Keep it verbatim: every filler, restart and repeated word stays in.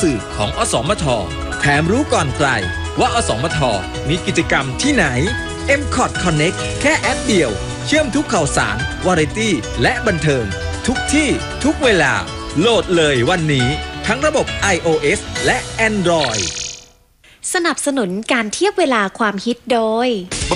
สื่อของอสมทแถมรู้ก่อนใครว่าอสมทมีกิจกรรมที่ไหน เอ็ม คอท Connect แค่แอปเดียวเชื่อมทุกข่าวสาร วาไรตี้ และบันเทิงทุกที่ทุกเวลาโหลดเลยวันนี้ทั้งระบบ iOS และ Android สนับสนุนการเทียบเวลาความฮิตโดย